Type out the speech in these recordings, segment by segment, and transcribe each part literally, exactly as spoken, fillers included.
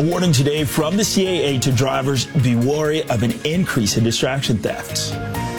A warning today from the C A A to drivers: be wary of an increase in distraction thefts.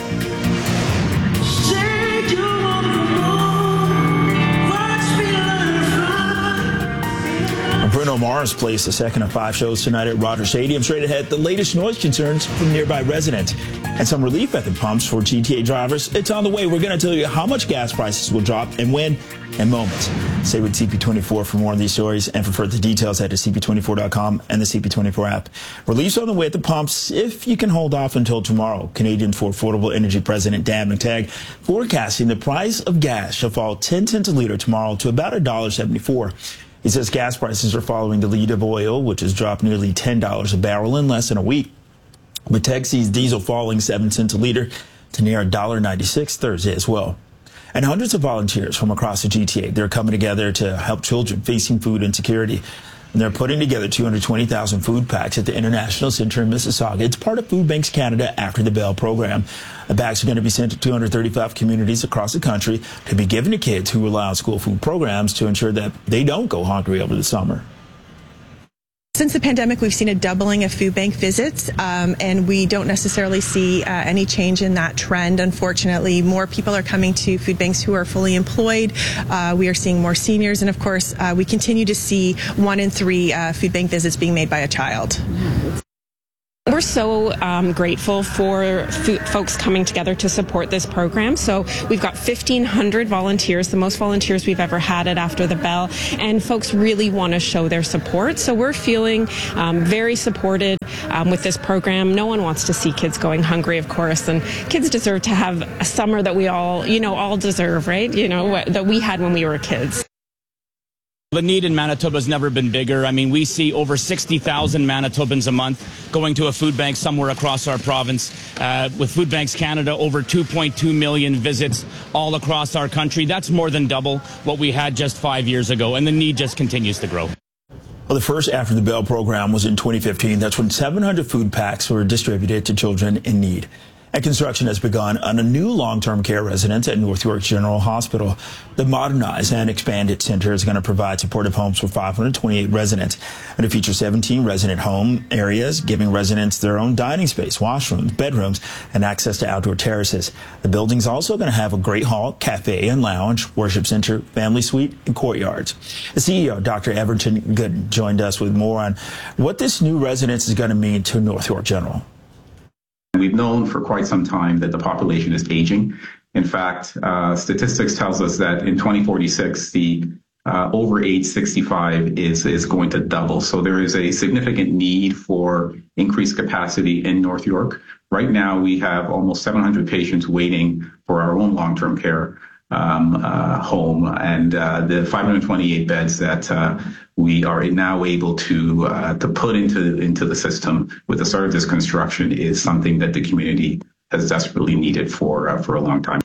Bruno Mars plays the second of five shows tonight at Rogers Stadium. Straight ahead, the latest noise concerns from nearby residents and some relief at the pumps for G T A drivers. It's on the way. We're going to tell you how much gas prices will drop and when in moments. Stay with C P twenty-four for more of these stories, and for further details, head to C P twenty-four dot com and the C P twenty-four app. Relief's on the way at the pumps if you can hold off until tomorrow. Canadian for Affordable Energy President Dan McTeague forecasting the price of gas shall fall ten cents a liter tomorrow to about one dollar seventy-four. He says gas prices are following the lead of oil, which has dropped nearly ten dollars a barrel in less than a week. McTeague sees diesel falling seven cents a liter to near one dollar ninety-six Thursday as well. And hundreds of volunteers from across the G T A, they're coming together to help children facing food insecurity. And they're putting together two hundred twenty thousand food packs at the International Center in Mississauga. It's part of Food Banks Canada After the Bell program. The bags are going to be sent to two hundred thirty-five communities across the country to be given to kids who rely on school food programs to ensure that they don't go hungry over the summer. Since the pandemic, we've seen a doubling of food bank visits, um, and we don't necessarily see uh, any change in that trend. Unfortunately, more people are coming to food banks who are fully employed. Uh, we are seeing more seniors, and of course, uh, we continue to see one in three uh, food bank visits being made by a child. We're so um, grateful for folks coming together to support this program. So we've got fifteen hundred volunteers, the most volunteers we've ever had at After the Bell, and folks really want to show their support. So we're feeling um, very supported um, with this program. No one wants to see kids going hungry, of course, and kids deserve to have a summer that we all, you know, all deserve, right? You know, what, that we had when we were kids. The need in Manitoba has never been bigger. I mean, we see over sixty thousand Manitobans a month going to a food bank somewhere across our province. Uh, with Food Banks Canada, over two point two million visits all across our country. That's more than double what we had just five years ago, and the need just continues to grow. Well, the first After the Bell program was in twenty fifteen. That's when seven hundred food packs were distributed to children in need. And construction has begun on a new long-term care residence at North York General Hospital. The modernized and expanded center is going to provide supportive homes for five hundred twenty-eight residents. And it features seventeen resident home areas, giving residents their own dining space, washrooms, bedrooms, and access to outdoor terraces. The building's also going to have a great hall, cafe and lounge, worship center, family suite, and courtyards. The C E O, Doctor Everton Gooden, joined us with more on what this new residence is going to mean to North York General. We've known for quite some time that the population is aging. In fact, uh, statistics tells us that in twenty forty-six, the uh, over age sixty-five is, is going to double. So there is a significant need for increased capacity in North York. Right now, we have almost seven hundred patients waiting for our own long-term care um, uh, home, and uh, the five hundred twenty-eight beds that uh, we are now able to uh, to put into into the system with the start of this construction is something that the community has desperately needed for uh, for a long time.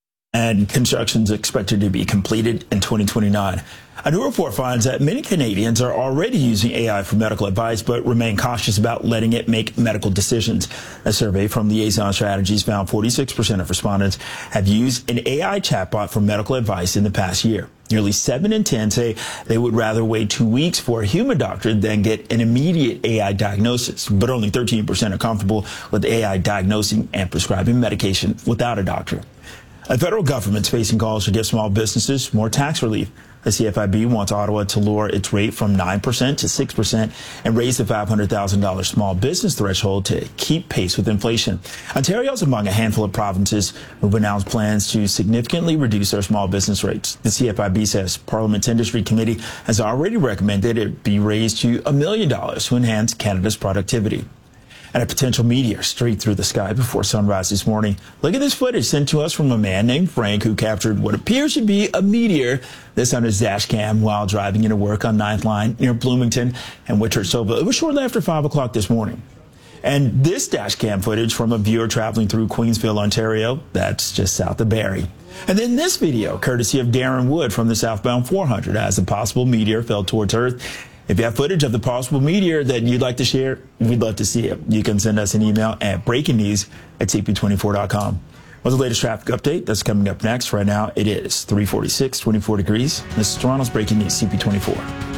And construction is expected to be completed in twenty twenty-nine. A new report finds that many Canadians are already using A I for medical advice, but remain cautious about letting it make medical decisions. A survey from Liaison Strategies found forty-six percent of respondents have used an A I chatbot for medical advice in the past year. Nearly seven in ten say they would rather wait two weeks for a human doctor than get an immediate A I diagnosis, but only thirteen percent are comfortable with A I diagnosing and prescribing medication without a doctor. The federal government's facing calls to give small businesses more tax relief. The C F I B wants Ottawa to lower its rate from nine percent to six percent and raise the five hundred thousand dollars small business threshold to keep pace with inflation. Ontario is among a handful of provinces who have announced plans to significantly reduce their small business rates. The C F I B says Parliament's Industry Committee has already recommended it be raised to a million dollars to enhance Canada's productivity. And a potential meteor straight through the sky before sunrise this morning. Look at this footage sent to us from a man named Frank who captured what appears to be a meteor. This on his dash cam while driving into work on ninth line near Bloomington and Witcher-Soville. It was shortly after five o'clock this morning. And this dash cam footage from a viewer traveling through Queensville, Ontario, that's just south of Barrie. And then this video, courtesy of Darren Wood from the southbound four hundred, as a possible meteor fell towards Earth. If you have footage of the possible meteor that you'd like to share, we'd love to see it. You can send us an email at breaking news at C P twenty-four dot com. Well, the latest traffic update that's coming up next. Right now, it is three forty-six, twenty-four degrees. This is Toronto's Breaking News, C P twenty-four.